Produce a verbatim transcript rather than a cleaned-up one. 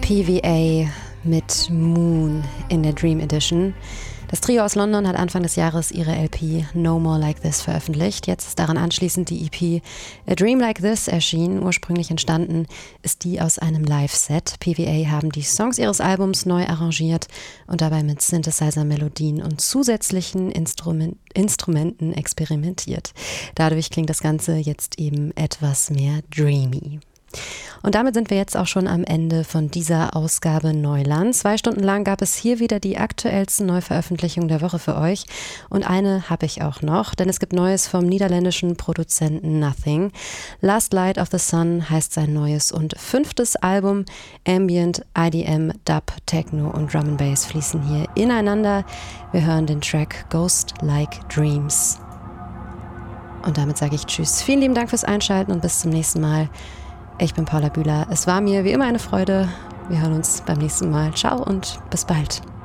P V A mit Moon in der Dream Edition. Das Trio aus London hat Anfang des Jahres ihre L P No More Like This veröffentlicht. Jetzt ist daran anschließend die E P A Dream Like This erschienen. Ursprünglich entstanden ist die aus einem Live-Set. P V A haben die Songs ihres Albums neu arrangiert und dabei mit Synthesizer-Melodien und zusätzlichen Instrument- Instrumenten experimentiert. Dadurch klingt das Ganze jetzt eben etwas mehr dreamy. Und damit sind wir jetzt auch schon am Ende von dieser Ausgabe Neuland. Zwei Stunden lang gab es hier wieder die aktuellsten Neuveröffentlichungen der Woche für euch. Und eine habe ich auch noch, denn es gibt Neues vom niederländischen Produzenten Nothing. Last Light of the Sun heißt sein neues und fünftes Album. Ambient, I D M, Dub, Techno und Drum and Bass fließen hier ineinander. Wir hören den Track Ghost Like Dreams. Und damit sage ich Tschüss. Vielen lieben Dank fürs Einschalten und bis zum nächsten Mal. Ich bin Paula Bühler. Es war mir wie immer eine Freude. Wir hören uns beim nächsten Mal. Ciao und bis bald.